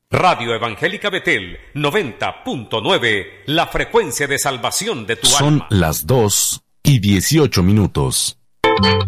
Radio Evangélica Betel 90.9, la frecuencia de salvación de tu alma. Son las 2:18.